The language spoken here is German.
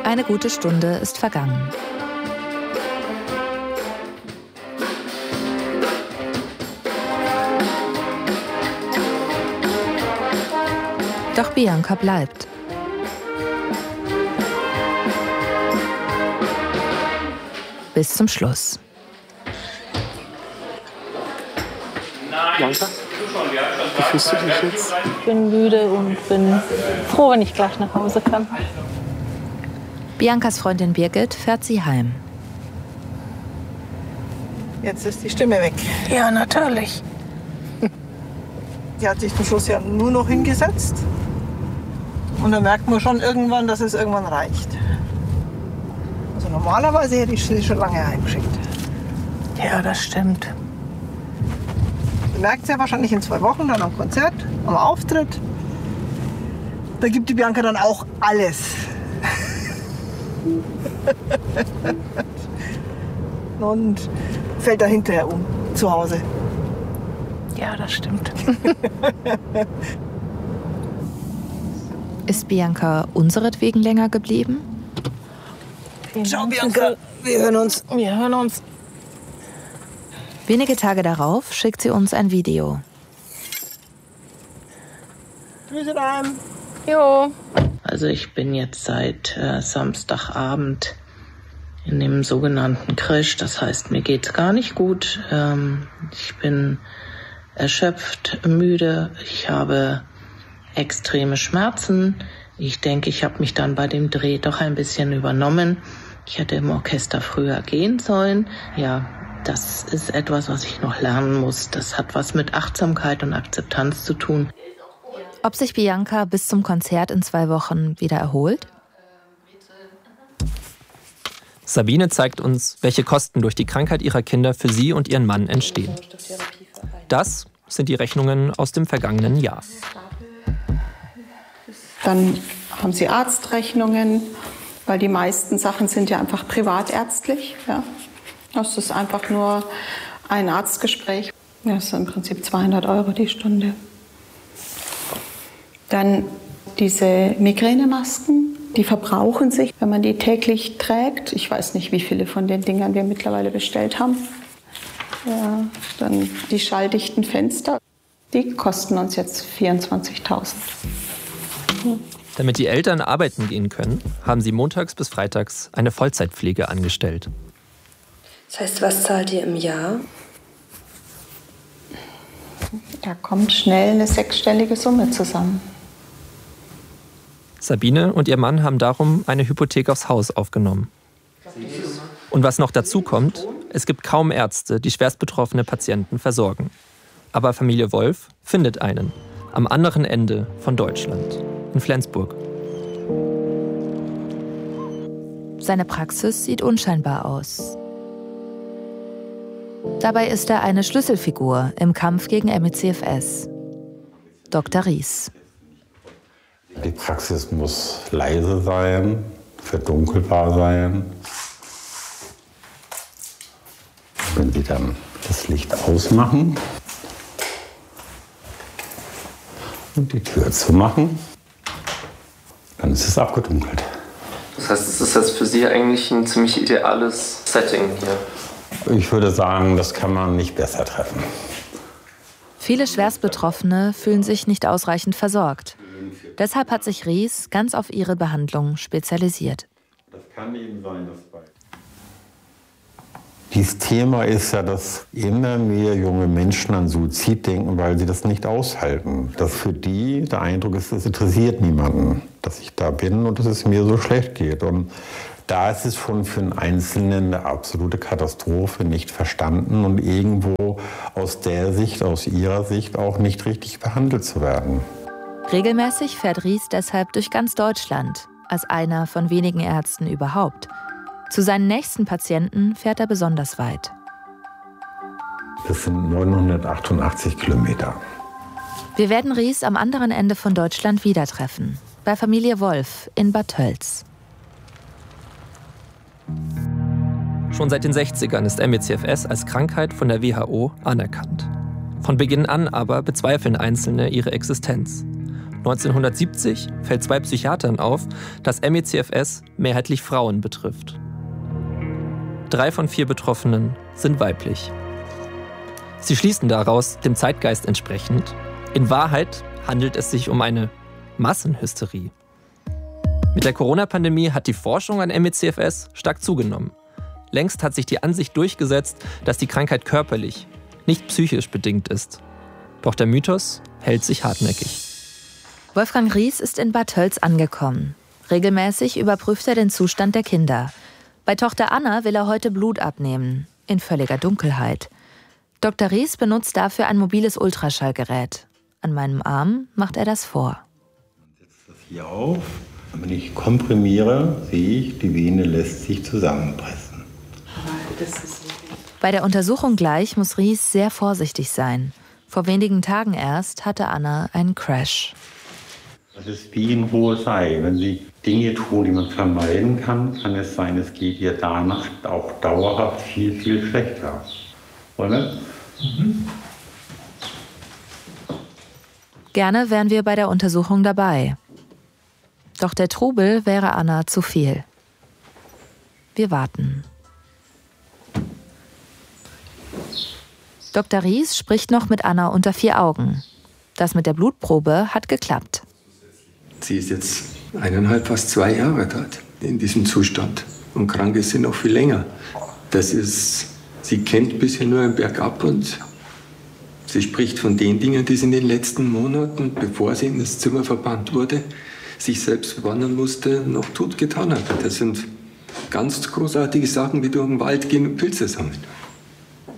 Eine gute Stunde ist vergangen. Doch Bianca bleibt. Bis zum Schluss. Bianca, wie fühlst du dich jetzt? Ich bin müde und bin froh, wenn ich gleich nach Hause kann. Biancas Freundin Birgit fährt sie heim. Jetzt ist die Stimme weg. Ja, natürlich. Die hat sich zum Schluss ja nur noch hingesetzt. Und dann merkt man schon irgendwann, dass es irgendwann reicht. Also normalerweise hätte ich sie schon lange heimgeschickt. Ja, das stimmt. Ihr merkt es ja wahrscheinlich in 2 Wochen dann am Konzert, am Auftritt. Da gibt die Bianca dann auch alles. Und fällt dann hinterher um, zu Hause. Ja, das stimmt. Ist Bianca unseretwegen länger geblieben? Ciao Bianca, wir hören uns. Wir hören uns. Wenige Tage darauf schickt sie uns ein Video. Grüße daheim. Jo. Also ich bin jetzt seit Samstagabend in dem sogenannten Crash. Das heißt, mir geht's gar nicht gut. Ich bin erschöpft, müde. Ich habe extreme Schmerzen. Ich denke, ich habe mich dann bei dem Dreh doch ein bisschen übernommen. Ich hätte im Orchester früher gehen sollen. Ja, das ist etwas, was ich noch lernen muss. Das hat was mit Achtsamkeit und Akzeptanz zu tun. Ob sich Bianca bis zum Konzert in 2 Wochen wieder erholt? Sabine zeigt uns, welche Kosten durch die Krankheit ihrer Kinder für sie und ihren Mann entstehen. Das sind die Rechnungen aus dem vergangenen Jahr. Dann haben sie Arztrechnungen, weil die meisten Sachen sind ja einfach privatärztlich. Ja. Das ist einfach nur ein Arztgespräch. Das ist im Prinzip 200 € die Stunde. Dann diese Migränemasken, die verbrauchen sich, wenn man die täglich trägt. Ich weiß nicht, wie viele von den Dingern wir mittlerweile bestellt haben. Ja, dann die schalldichten Fenster, die kosten uns jetzt 24.000. Damit die Eltern arbeiten gehen können, haben sie montags bis freitags eine Vollzeitpflege angestellt. Das heißt, was zahlt ihr im Jahr? Da kommt schnell eine 6-stellige Summe zusammen. Sabine und ihr Mann haben darum eine Hypothek aufs Haus aufgenommen. Und was noch dazu kommt, es gibt kaum Ärzte, die schwerstbetroffene Patienten versorgen. Aber Familie Wolf findet einen, am anderen Ende von Deutschland, in Flensburg. Seine Praxis sieht unscheinbar aus. Dabei ist er eine Schlüsselfigur im Kampf gegen ME/CFS. Dr. Ries. Die Praxis muss leise sein, verdunkelbar sein. Wenn Sie dann das Licht ausmachen und die Tür zumachen, dann ist es abgedunkelt. Das heißt, es ist jetzt für Sie eigentlich ein ziemlich ideales Setting hier. Ich würde sagen, das kann man nicht besser treffen. Viele Schwerstbetroffene fühlen sich nicht ausreichend versorgt. Deshalb hat sich Ries ganz auf ihre Behandlung spezialisiert. Das kann eben sein, dass dieses Thema ist ja, dass immer mehr junge Menschen an Suizid denken, weil sie das nicht aushalten. Dass für die der Eindruck ist, es interessiert niemanden, dass ich da bin und dass es mir so schlecht geht. Und da ist es schon für einen Einzelnen eine absolute Katastrophe, nicht verstanden und irgendwo aus der Sicht, aus ihrer Sicht auch nicht richtig behandelt zu werden. Regelmäßig fährt Ries deshalb durch ganz Deutschland, als einer von wenigen Ärzten überhaupt. Zu seinen nächsten Patienten fährt er besonders weit. Das sind 988 Kilometer. Wir werden Ries am anderen Ende von Deutschland wieder treffen, bei Familie Wolf in Bad Tölz. Schon seit den 60ern ist ME/CFS als Krankheit von der WHO anerkannt. Von Beginn an aber bezweifeln Einzelne ihre Existenz. 1970 fällt 2 Psychiatern auf, dass ME/CFS mehrheitlich Frauen betrifft. 3 von 4 Betroffenen sind weiblich. Sie schließen daraus, dem Zeitgeist entsprechend, in Wahrheit handelt es sich um eine Massenhysterie. Mit der Corona-Pandemie hat die Forschung an ME/CFS stark zugenommen. Längst hat sich die Ansicht durchgesetzt, dass die Krankheit körperlich, nicht psychisch bedingt ist. Doch der Mythos hält sich hartnäckig. Wolfgang Ries ist in Bad Tölz angekommen. Regelmäßig überprüft er den Zustand der Kinder. Bei Tochter Anna will er heute Blut abnehmen, in völliger Dunkelheit. Dr. Ries benutzt dafür ein mobiles Ultraschallgerät. An meinem Arm macht er das vor. Ich setze das hier auf. Wenn ich komprimiere, sehe ich, die Vene lässt sich zusammenpressen. Bei der Untersuchung gleich muss Ries sehr vorsichtig sein. Vor wenigen Tagen erst hatte Anna einen Crash. Das ist wie ein rohes Ei. Wenn Sie Dinge tun, die man vermeiden kann, kann es sein, es geht ihr danach auch dauerhaft viel, viel schlechter. Oder? Gerne wären wir bei der Untersuchung dabei. Doch der Trubel wäre Anna zu viel. Wir warten. Dr. Ries spricht noch mit Anna unter 4 Augen. Das mit der Blutprobe hat geklappt. Sie ist jetzt 1,5, fast 2 Jahre dort in diesem Zustand. Und Kranke sind noch viel länger. Sie kennt bisher nur ein Bergab und sie spricht von den Dingen, die sie in den letzten Monaten, bevor sie in das Zimmer verbannt wurde, sich selbst verwandeln musste, noch tot getan hat. Das sind ganz großartige Sachen, wie durch den Wald gehen und Pilze sammeln.